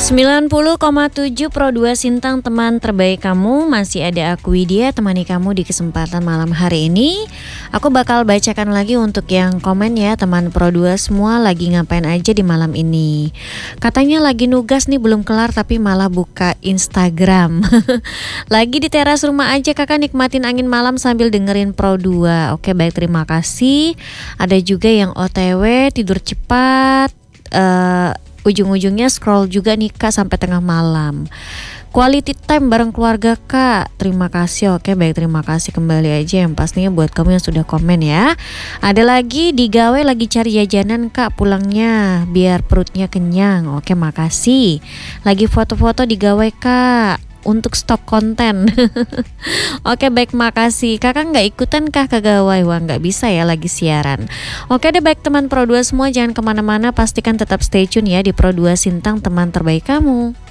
90,7 Pro 2 Sintang, teman terbaik kamu. Masih ada aku Widya, temani kamu di kesempatan malam hari ini. Aku bakal bacakan lagi untuk yang komen ya, teman Pro 2 semua lagi ngapain aja di malam ini. Katanya lagi nugas nih, belum kelar tapi malah buka Instagram. Lagi di teras rumah aja kakak, nikmatin angin malam sambil dengerin Pro 2. Oke baik, terima kasih. Ada juga yang OTW tidur cepat, ujung-ujungnya scroll juga nih kak sampai tengah malam. Quality time bareng keluarga kak. Terima kasih. Oke baik, terima kasih kembali aja yang pastinya buat kamu yang sudah komen ya. Ada lagi digawe lagi cari jajanan kak, pulangnya biar perutnya kenyang. Oke makasih. Lagi foto-foto digawe kak untuk stok konten. Oke baik, makasih. Kakak nggak ikutan kah ke gawai? Wah nggak bisa ya, lagi siaran. Oke deh baik teman Pro 2 semua, jangan kemana-mana, pastikan tetap stay tune ya di Pro 2 Sintang, teman terbaik kamu.